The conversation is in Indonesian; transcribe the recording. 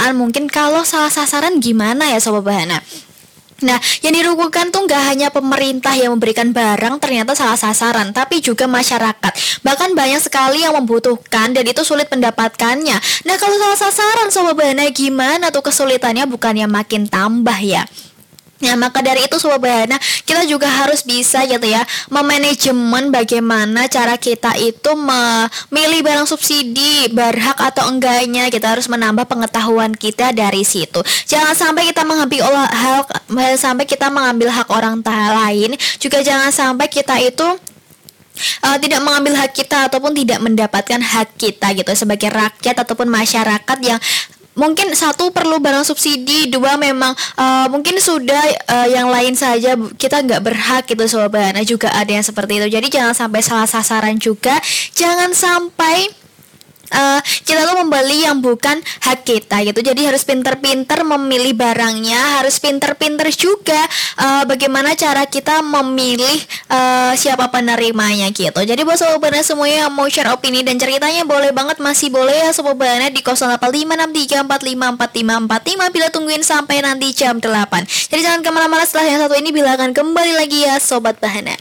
pertanyaan mungkin kalau salah sasaran gimana ya Sobat Bahana. Nah, yang dirugikan tuh nggak hanya pemerintah yang memberikan barang ternyata salah sasaran, tapi juga masyarakat. Bahkan banyak sekali yang membutuhkan dan itu sulit mendapatkannya. Nah, kalau salah sasaran Sobat Bahana gimana tuh kesulitannya, bukannya makin tambah ya. Ya, maka dari itu Sobat Bahana, kita juga harus bisa gitu ya memanajemen bagaimana cara kita itu memilih barang subsidi, berhak atau enggaknya. Kita harus menambah pengetahuan kita dari situ. Jangan sampai kita mengambil hak orang lain, juga jangan sampai kita itu tidak mengambil hak kita ataupun tidak mendapatkan hak kita gitu sebagai rakyat ataupun masyarakat yang mungkin satu perlu barang subsidi, dua memang mungkin sudah yang lain saja kita nggak berhak gitu Sobat Bahana, juga ada yang seperti itu. Jadi jangan sampai salah sasaran juga, jangan sampai kita tuh membeli yang bukan hak kita gitu. Jadi harus pinter-pinter memilih barangnya, harus pinter-pinter juga bagaimana cara kita memilih siapa penerimanya gitu. Jadi buat Sobat Bahana semuanya yang mau share opini dan ceritanya boleh banget, masih boleh ya Sobat Bahana di 085634545545 bila tungguin sampai nanti jam 8. Jadi jangan kemana-mana, setelah yang satu ini bila akan kembali lagi ya Sobat Bahana.